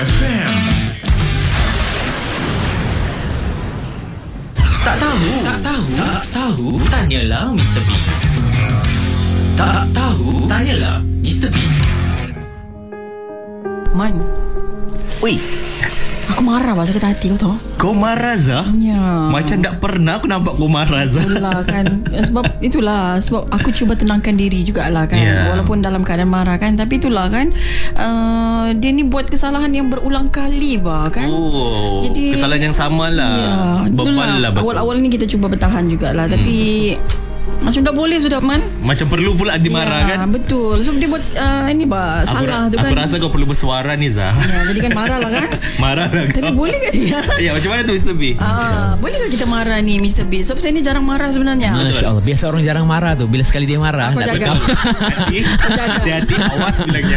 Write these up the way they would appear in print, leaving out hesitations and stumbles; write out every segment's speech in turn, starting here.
FM. Tak tahu, tanyalah Mr. B. Tak tahu, tanyalah Mr. B. Man, Oi, aku marah sakit hati kau tahu. kau marah Zah? Ya. Macam tak pernah aku nampak kau marah Zah. Itulah kan. Sebab aku cuba tenangkan diri jugalah kan. Ya. Walaupun dalam keadaan marah kan. Tapi itulah kan, dia ni buat kesalahan yang berulang kali bah kan. Oh, Jadi, kesalahan yang sama lah. Bebal lah betul. Awal-awal ni kita cuba bertahan jugalah. Tapi macam tak boleh sudah Man. Macam perlu pula dimarah kan? Betul. So dia buat ini bah salah tu kan. Aku rasa kau perlu bersuara ni Zah. Ya, jadi kan marah lah kan. Marah lah kau. Tapi boleh ke dia? Ya, macam mana tu Mr. B? Boleh ke kita marah ni Mr. B? Sebab saya ni jarang marah sebenarnya. Masya Allah. Biasa orang jarang marah tu. Bila sekali dia marah, Aku nak jaga. tekan. Hati-hati, awas bilangnya.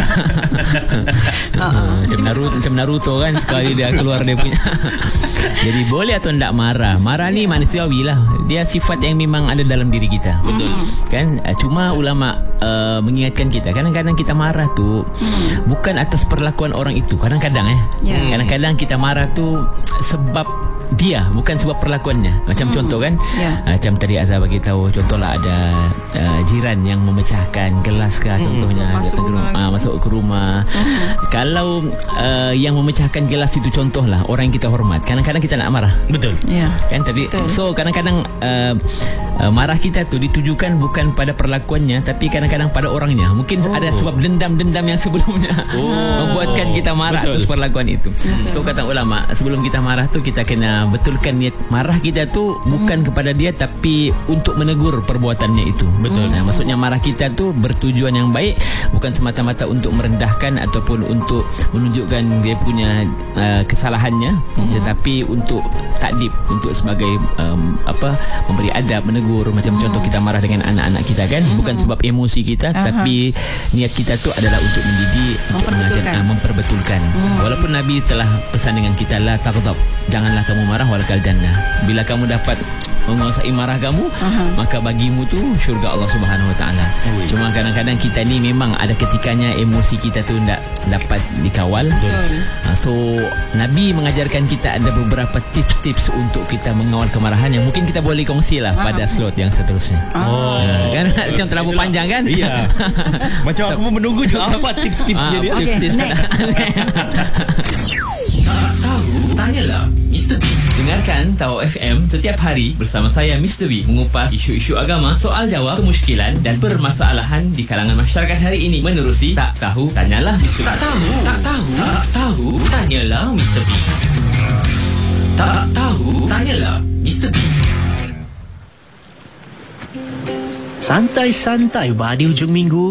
Macam Naruto kan, sekali dia keluar dia punya. Jadi boleh atau tak marah? Marah ni manusiawi lah. Dia sifat yang memang ada dalam diri kita. Betul. Kan? Cuma ulama mengingatkan kita, kadang-kadang kita marah tu bukan atas perlakuan orang itu. Kadang-kadang kadang-kadang kita marah tu sebab dia, bukan sebab perlakuannya. Macam contoh kan, macam tadi Azhar bagi tahu, contohlah ada jiran yang memecahkan gelas ke, contohnya masuk ke rumah. Kalau yang memecahkan gelas itu contohlah orang yang kita hormat, kadang-kadang kita nak marah. Betul. Ya. Kan, tapi so kadang-kadang marah kita tu ditujukan bukan pada perlakuannya, tapi kadang-kadang pada orangnya. Mungkin ada sebab dendam-dendam yang sebelumnya membuatkan kita marah atas perlakuan itu. So kata ulama, sebelum kita marah tu kita kena betulkan niat marah kita tu bukan kepada dia, tapi untuk menegur perbuatannya itu. Betul. Nah, maksudnya marah kita tu bertujuan yang baik, bukan semata-mata untuk merendahkan ataupun untuk menunjukkan dia punya kesalahannya, tetapi untuk takdib, untuk sebagai memberi adab, menegur. Macam contoh kita marah dengan anak-anak kita kan, bukan sebab emosi kita, tapi niat kita tu adalah untuk mendidik, untuk mengajar, memperbetulkan. Walaupun Nabi telah pesan dengan kita, la taghdab, janganlah kamu marah walakal jannah. Bila kamu dapat menguasai marah kamu, maka bagimu tu syurga Allah Subhanahu Wa Taala. Cuma kadang-kadang kita ni memang ada ketikanya emosi kita tu tak dapat dikawal. So Nabi mengajarkan kita ada beberapa tips-tips untuk kita mengawal kemarahan yang mungkin kita boleh kongsi lah pada slot yang seterusnya. Kan macam terlalu panjang kan? Iya. Macam aku menunggu juga apa tips-tipsnya dia. Okay, next. Tak tahu, tanyalah Mr. B. Dengarkan Tahu FM setiap hari bersama saya Mr. B mengupas isu-isu agama, soal jawab, kemusykilan dan permasalahan di kalangan masyarakat hari ini menerusi Tak Tahu Tanyalah Mr. B. Tak tahu, tanyalah Mr. B. Tak tahu, tanyalah Mr. B. Santai-santai di hujung minggu.